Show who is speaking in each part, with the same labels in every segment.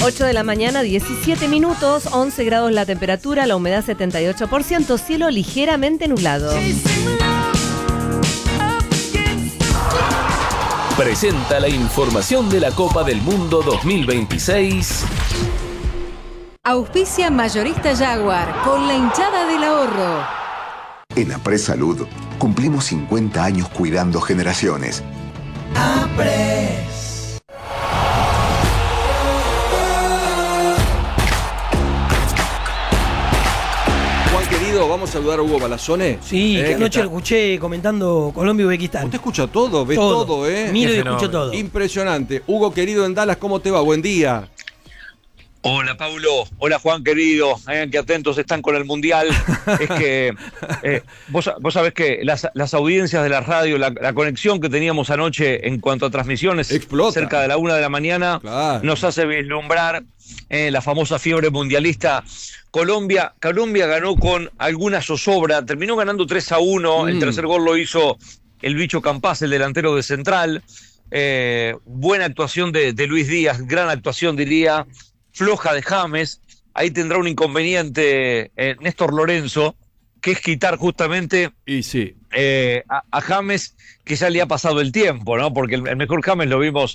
Speaker 1: 8 de la mañana, 17 minutos, 11 grados la temperatura, la humedad 78%, cielo ligeramente nublado.
Speaker 2: Presenta la información de la Copa del Mundo 2026.
Speaker 3: Auspicia Mayorista Jaguar con la hinchada del ahorro.
Speaker 4: En Apres Salud cumplimos 50 años cuidando generaciones.
Speaker 5: Apres.
Speaker 6: Juan querido, vamos a saludar a Hugo Balazone.
Speaker 7: Sí, que anoche lo escuché comentando Colombia y Uzbekistán.
Speaker 6: Usted escucha todo, ve todo,
Speaker 7: Miro y escucho todo.
Speaker 6: Impresionante. Hugo querido en Dallas, ¿cómo te va? Buen día.
Speaker 8: Hola Paulo, hola Juan querido, que atentos están con el Mundial. Es que vos sabés que las audiencias de la radio, la conexión que teníamos anoche en cuanto a transmisiones,
Speaker 6: explota.
Speaker 8: Cerca de la 1 de la mañana, claro, nos hace vislumbrar la famosa fiebre mundialista. Colombia ganó con alguna zozobra, terminó ganando 3-1, el tercer gol lo hizo el Bicho Campás, el delantero de Central. Buena actuación de Luis Díaz, gran actuación diría. Floja de James, ahí tendrá un inconveniente Néstor Lorenzo, que es quitar justamente a James, que ya le ha pasado el tiempo, ¿no? Porque el mejor James lo vimos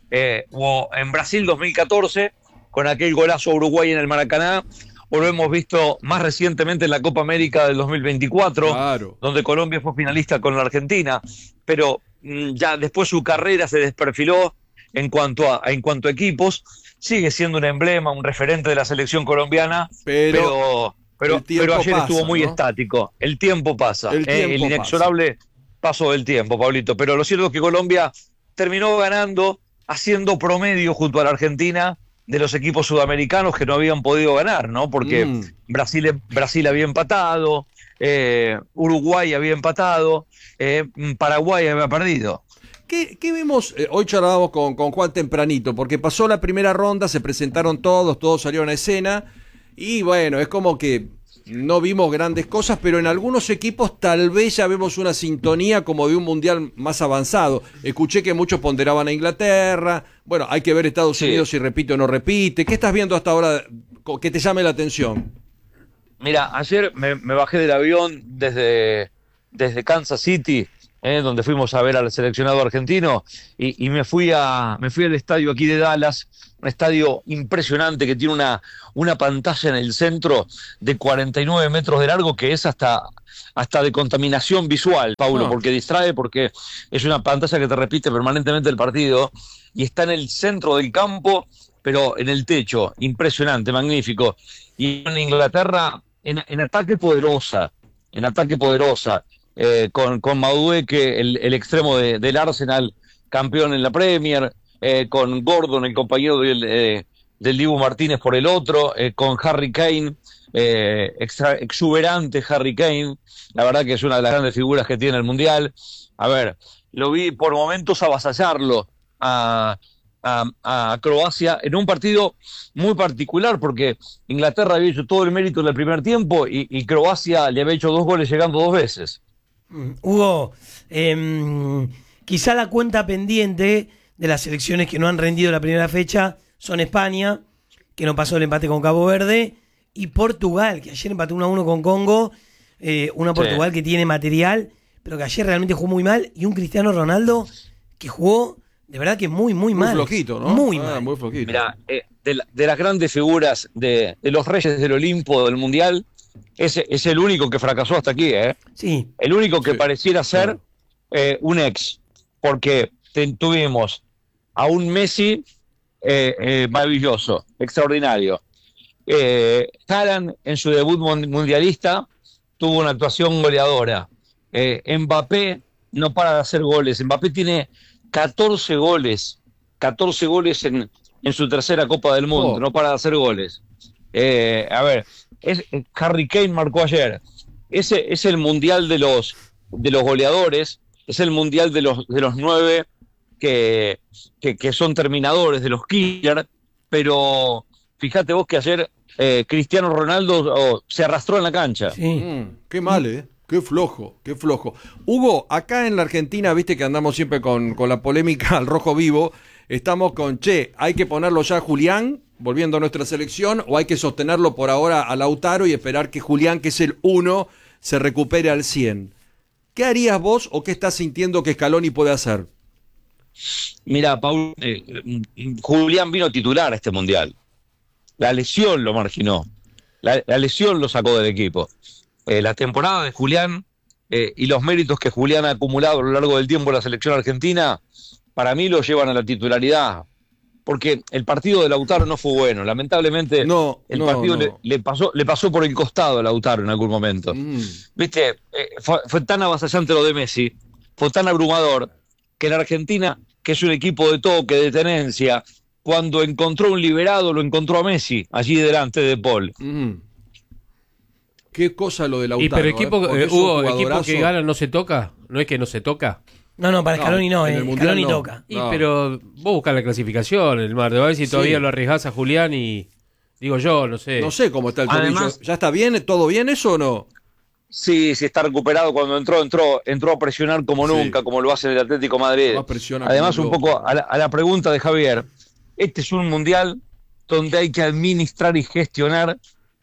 Speaker 8: en Brasil 2014, con aquel golazo a Uruguay en el Maracaná, o lo hemos visto más recientemente en la Copa América del 2024, claro, donde Colombia fue finalista con la Argentina, pero ya después su carrera se desperfiló en cuanto a equipos. Sigue siendo un emblema, un referente de la selección colombiana, pero ayer pasa, estuvo muy estático. El tiempo pasa, el inexorable paso del tiempo, Pablito. Pero lo cierto es que Colombia terminó ganando, haciendo promedio junto a la Argentina de los equipos sudamericanos que no habían podido ganar, ¿no? Porque Brasil había empatado, Uruguay había empatado, Paraguay había perdido.
Speaker 6: ¿Qué vemos? Hoy charlábamos con Juan tempranito, porque pasó la primera ronda, se presentaron todos salieron a escena, y bueno, es como que no vimos grandes cosas, pero en algunos equipos tal vez ya vemos una sintonía como de un mundial más avanzado. Escuché que muchos ponderaban a Inglaterra, bueno, hay que ver Estados Unidos si repite o no repite. ¿Qué estás viendo hasta ahora que te llame la atención?
Speaker 8: Mira, ayer me bajé del avión desde Kansas City, donde fuimos a ver al seleccionado argentino, y me fui al estadio aquí de Dallas, un estadio impresionante que tiene una pantalla en el centro de 49 metros de largo, que es hasta de contaminación visual, Paulo, porque distrae, porque es una pantalla que te repite permanentemente el partido, y está en el centro del campo, pero en el techo, impresionante, magnífico. Y en Inglaterra, en ataque poderosa, con Madueke, el extremo del Arsenal, campeón en la Premier, con Gordon, el compañero del Dibu Martínez por el otro, con Harry Kane, exuberante Harry Kane, la verdad que es una de las grandes figuras que tiene el Mundial. A ver, lo vi por momentos avasallarlo a Croacia en un partido muy particular, porque Inglaterra había hecho todo el mérito en el primer tiempo y Croacia le había hecho 2 goles llegando 2 veces.
Speaker 7: Hugo, quizá la cuenta pendiente de las selecciones que no han rendido la primera fecha son España, que no pasó el empate con Cabo Verde, y Portugal, que ayer empató 1-1 con Congo, una Portugal que tiene material, pero que ayer realmente jugó muy mal, y un Cristiano Ronaldo que jugó de verdad que muy mal.
Speaker 6: Muy flojito, ¿no?
Speaker 7: Muy mal.
Speaker 6: Muy flojito.
Speaker 8: Mirá, de las grandes figuras de los reyes del Olimpo del Mundial, es el único que fracasó hasta aquí, ¿eh?
Speaker 7: Sí.
Speaker 8: El único que pareciera ser un ex, porque tuvimos a un Messi maravilloso, extraordinario. Haaland en su debut mundialista tuvo una actuación goleadora. Mbappé no para de hacer goles. Mbappé tiene 14 goles en su tercera Copa del Mundo, no para de hacer goles. A ver, Harry Kane marcó ayer. Ese es el mundial de los goleadores, es el mundial de los 9 que son terminadores, de los killer, pero fíjate vos que ayer Cristiano Ronaldo se arrastró en la cancha.
Speaker 7: Sí.
Speaker 6: Qué mal, qué flojo. Hugo, acá en la Argentina, viste que andamos siempre con la polémica al rojo vivo, estamos con, hay que ponerlo ya a Julián, volviendo a nuestra selección, o hay que sostenerlo por ahora a Lautaro y esperar que Julián, que es el 1, se recupere al 100? ¿Qué harías vos o qué estás sintiendo que Scaloni puede hacer?
Speaker 8: Mira, Paul, Julián vino titular a este Mundial. La lesión lo marginó. La lesión lo sacó del equipo. La temporada de Julián y los méritos que Julián ha acumulado a lo largo del tiempo en la selección argentina, para mí lo llevan a la titularidad. Porque el partido de Lautaro no fue bueno. Lamentablemente, el partido le pasó por el costado a Lautaro en algún momento. Viste, fue tan avasallante lo de Messi, fue tan abrumador, que la Argentina, que es un equipo de toque, de tenencia, cuando encontró un liberado, lo encontró a Messi, allí delante de Paul.
Speaker 6: Qué cosa lo de Lautaro.
Speaker 5: Y pero equipo que gana no se toca, ¿no es que no se toca?
Speaker 7: No, para Scaloni no, Scaloni no toca.
Speaker 5: Pero vos buscás la clasificación, el martes, a ver si todavía lo arriesgás a Julián y... Digo yo, no sé.
Speaker 6: No sé cómo está el tobillo. ¿Ya está bien? ¿Todo bien eso o no?
Speaker 8: Sí, está recuperado. Cuando entró a presionar como nunca, como lo hace el Atlético Madrid. Además, un poco a la pregunta de Javier, este es un mundial donde hay que administrar y gestionar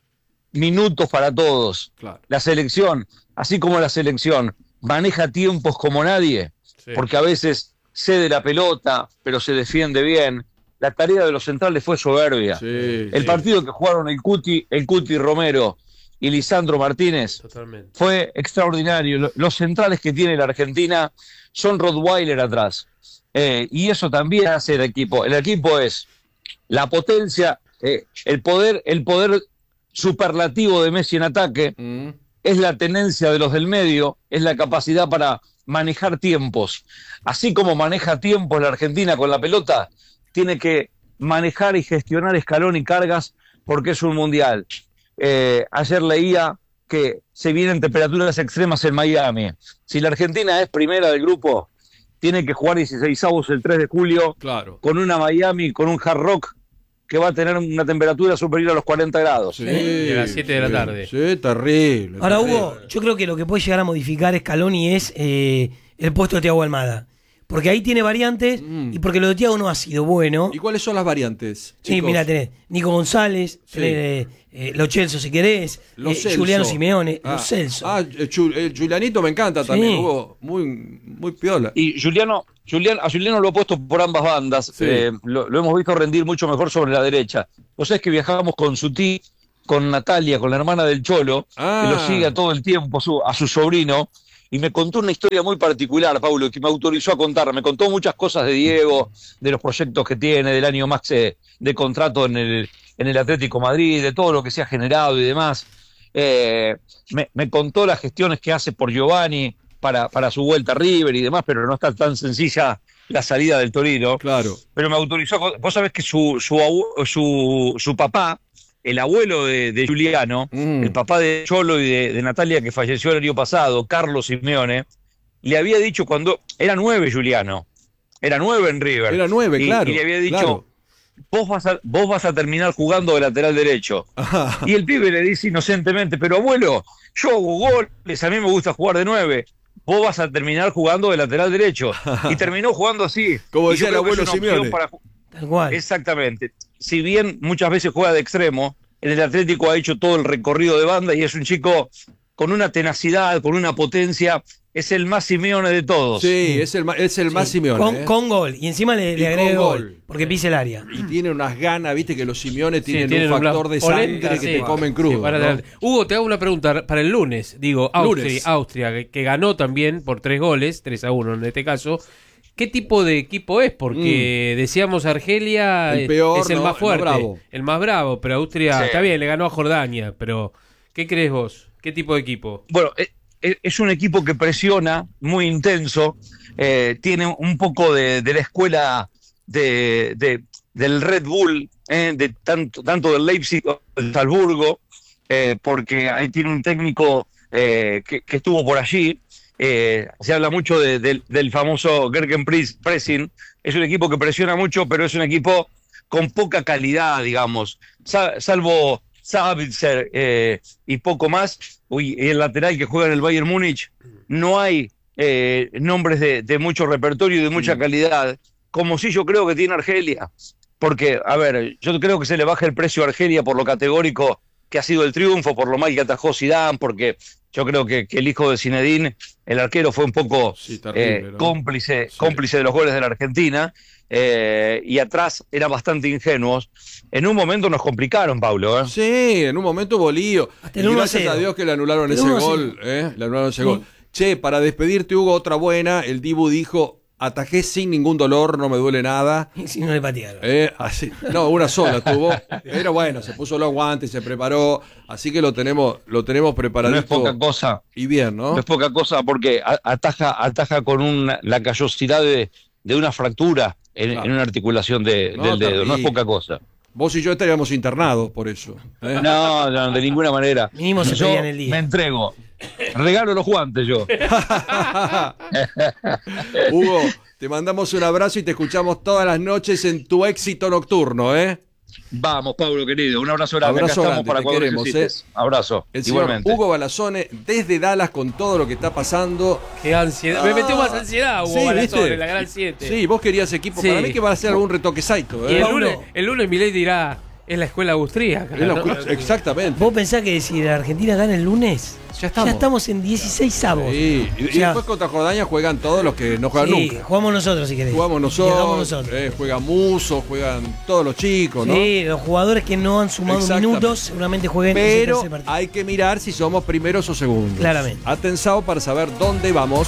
Speaker 8: minutos para todos. Claro. La selección, así como la selección maneja tiempos como nadie, porque a veces cede la pelota, pero se defiende bien. La tarea de los centrales fue soberbia. El partido que jugaron el Cuti Romero y Lisandro Martínez fue extraordinario. Los centrales que tiene la Argentina son Rottweiler atrás. Y eso también hace el equipo. El equipo es la potencia, el poder superlativo de Messi en ataque, es la tenencia de los del medio, es la capacidad para manejar tiempos. Así como maneja tiempos la Argentina con la pelota, tiene que manejar y gestionar Scaloni cargas porque es un mundial. Ayer leía que se vienen temperaturas extremas en Miami. Si la Argentina es primera del grupo, tiene que jugar 16avos el 3 de julio con una Miami, con un Hard Rock que va a tener una temperatura superior a los 40 grados.
Speaker 5: Sí, a las 7 de la tarde.
Speaker 6: Sí, terrible.
Speaker 7: Ahora, Hugo, yo creo que lo que puede llegar a modificar Scaloni es el puesto de Thiago Almada. Porque ahí tiene variantes y porque lo de Thiago no ha sido bueno.
Speaker 6: ¿Y cuáles son las variantes?
Speaker 7: Sí, mira, tenés Nico González, tenés Lo Celso si querés, Juliano Simeone, Lo Celso.
Speaker 6: Julianito me encanta también, Hugo, muy piola.
Speaker 8: Y a Juliano lo he puesto por ambas bandas, lo hemos visto rendir mucho mejor sobre la derecha. Vos sabés que viajamos con Sutí, con Natalia, con la hermana del Cholo, que lo sigue a todo el tiempo, a su sobrino, y me contó una historia muy particular, Paulo, que me autorizó a contar. Me contó muchas cosas de Diego, de los proyectos que tiene, del año más de contrato en el Atlético Madrid, de todo lo que se ha generado y demás. Me contó las gestiones que hace por Giovanni para su vuelta a River y demás, pero no está tan sencilla la salida del Torino.
Speaker 6: Claro.
Speaker 8: Pero me autorizó. Vos sabés que su papá, el abuelo de Juliano, el papá de Cholo y de Natalia, que falleció el año pasado, Carlos Simeone, le había dicho cuando... Era 9 Juliano, era 9 en River.
Speaker 6: Era 9, claro.
Speaker 8: Y le había dicho, vos vas a terminar jugando de lateral derecho. Y el pibe le dice inocentemente, pero abuelo, yo hago goles, a mí me gusta jugar de 9. Vos vas a terminar jugando de lateral derecho. Y terminó jugando así.
Speaker 6: Como decía el abuelo Simeone.
Speaker 7: Tal cual.
Speaker 8: Exactamente. Si bien muchas veces juega de extremo, en el Atlético ha hecho todo el recorrido de banda y es un chico con una tenacidad, con una potencia. Es el más Simeone de todos.
Speaker 6: Sí, es el más Simeone.
Speaker 7: Con gol. Y encima le agrega gol. Porque pisa el área.
Speaker 6: Y tiene unas ganas, viste que los Simeone tienen un factor de sangre que te comen crudo. ¿No?
Speaker 5: Hugo, te hago una pregunta para el lunes. Digo, Austria, que ganó también por 3 goles, 3-1 en este caso. ¿Qué tipo de equipo es? Porque decíamos Argelia
Speaker 6: el peor,
Speaker 5: es el más fuerte, el más bravo, pero Austria está bien, le ganó a Jordania, pero ¿qué crees vos? ¿Qué tipo de equipo?
Speaker 8: Bueno, es un equipo que presiona muy intenso, tiene un poco de la escuela del Red Bull, de tanto del Leipzig o del Salzburgo, porque ahí tiene un técnico que estuvo por allí. Se habla mucho del famoso Gegenpressing. Es un equipo que presiona mucho, pero es un equipo con poca calidad, digamos, salvo Sabitzer y poco más. Y el lateral que juega en el Bayern Múnich, no hay nombres de mucho repertorio y de mucha calidad, como si yo creo que tiene Argelia. porque, a ver, yo creo que se le baja el precio a Argelia por lo categórico que ha sido el triunfo, por lo mal que atajó Zidane, porque yo creo que el hijo de Zinedine, el arquero, fue un poco terrible, ¿no? cómplice de los goles de la Argentina, y atrás eran bastante ingenuos. En un momento nos complicaron, Pablo.
Speaker 6: Sí, en un momento hubo lío. Y gracias a Dios que le anularon ese gol. Le anularon ese gol. Che, para despedirte, Hugo, otra buena. El Dibu dijo: atajé sin ningún dolor, no me duele nada.
Speaker 7: Y si no le patearon.
Speaker 6: Así. No, una sola tuvo. Pero bueno, se puso los guantes, se preparó. Así que lo tenemos preparadito.
Speaker 8: No es poca cosa.
Speaker 6: Y bien, ¿no?
Speaker 8: No es poca cosa porque ataja con la callosidad de una fractura en una articulación del dedo. No es poca cosa.
Speaker 6: Vos y yo estaríamos internados por eso.
Speaker 8: No, de ninguna manera.
Speaker 7: Mínimo se pedía en el día.
Speaker 8: Me entrego. Regalo los guantes yo.
Speaker 6: Hugo, te mandamos un abrazo y te escuchamos todas las noches en tu éxito nocturno,
Speaker 8: Vamos, Pablo, querido. Un abrazo grande.
Speaker 6: Abrazo
Speaker 8: Acá estamos
Speaker 6: grande,
Speaker 8: para cuando
Speaker 6: queremos,
Speaker 8: necesites. Abrazo.
Speaker 6: El señor
Speaker 8: igualmente.
Speaker 6: Hugo Balazone desde Dallas con todo lo que está pasando.
Speaker 5: Qué ansiedad. Me metió más ansiedad, Hugo Balazone, la gran 7.
Speaker 6: Sí, vos querías equipo. Para mí que va a hacer algún retoque saito.
Speaker 5: Y el lunes Milei dirá: es la escuela austríaca.
Speaker 6: Exactamente.
Speaker 7: ¿Vos pensás que si la Argentina gana el lunes, ya estamos en 16avos?
Speaker 6: Sí. Y después contra Jordania juegan todos los que no juegan nunca.
Speaker 7: Jugamos nosotros, si querés.
Speaker 6: Jugamos nosotros. Juega Muso, juegan todos los chicos, ¿no?
Speaker 7: Sí, los jugadores que no han sumado minutos seguramente jueguen ese tercer partido.
Speaker 6: Hay que mirar si somos primeros o segundos.
Speaker 7: Claramente.
Speaker 6: Atención para saber dónde vamos.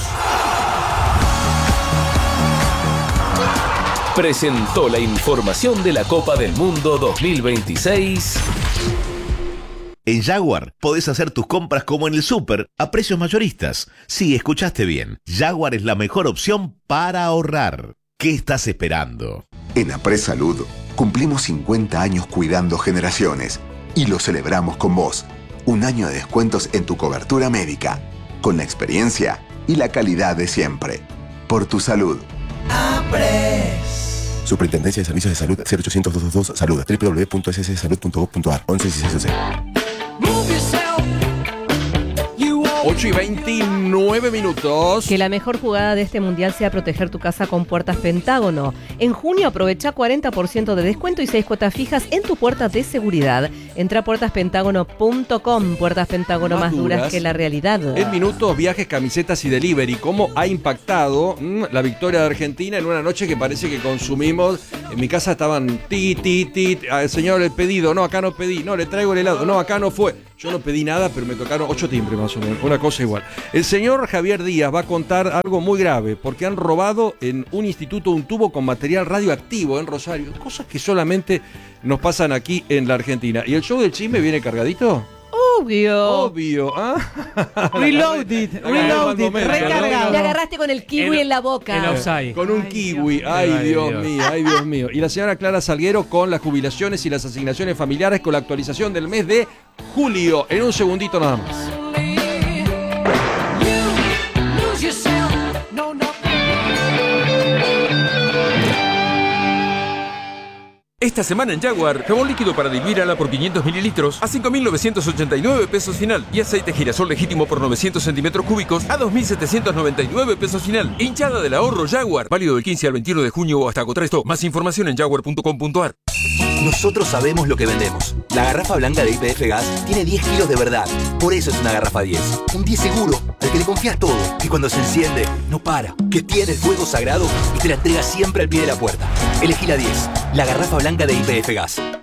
Speaker 2: Presentó la información de la Copa del Mundo 2026.
Speaker 9: En Jaguar podés hacer tus compras como en el súper, a precios mayoristas. Sí, escuchaste bien. Jaguar es la mejor opción para ahorrar. ¿Qué estás esperando?
Speaker 4: En Apres Salud cumplimos 50 años cuidando generaciones y lo celebramos con vos. Un año de descuentos en tu cobertura médica, con la experiencia y la calidad de siempre. Por tu salud.
Speaker 10: Apres. Superintendencia de Servicios de Salud 0800 222 Salud www.sssalud.gov.ar 1116.
Speaker 6: 8:29.
Speaker 1: Que la mejor jugada de este mundial sea proteger tu casa con puertas Pentágono. En junio aprovecha 40% de descuento y 6 cuotas fijas en tu puerta de seguridad. Entra a puertaspentágono.com. Puertas Pentágono más duras que la realidad.
Speaker 6: En minutos, viajes, camisetas y delivery. ¿Cómo ha impactado la victoria de Argentina en una noche que parece que consumimos? En mi casa estaban al señor el pedido. No, acá no pedí. No, le traigo el helado. No, acá no fue. Yo no pedí nada, pero me tocaron 8 timbres más o menos, una cosa igual. El señor Javier Díaz va a contar algo muy grave, porque han robado en un instituto un tubo con material radioactivo en Rosario. Cosas que solamente nos pasan aquí en la Argentina. ¿Y el show del chisme viene cargadito? Obvio.
Speaker 1: Reloaded. Recargado. Le agarraste con el kiwi en la boca.
Speaker 6: Con un kiwi. Ay, Dios mío. Y la señora Clara Salguero con las jubilaciones y las asignaciones familiares con la actualización del mes de julio. En un segundito nada más.
Speaker 11: Esta semana en Jaguar, jabón líquido para diluir ala por 500 mililitros a 5.989 pesos final y aceite girasol legítimo por 900 centímetros cúbicos a 2.799 pesos final. Hinchada del ahorro Jaguar, válido del 15 al 21 de junio o hasta agotar stock. Más información en jaguar.com.ar.
Speaker 12: Nosotros sabemos lo que vendemos. La garrafa blanca de YPF Gas tiene 10 kilos de verdad. Por eso es una garrafa 10. Un 10 seguro, al que le confías todo. Que cuando se enciende, no para. Que tiene el fuego sagrado y te la entrega siempre al pie de la puerta. Elegí la 10, la garrafa blanca de YPF Gas.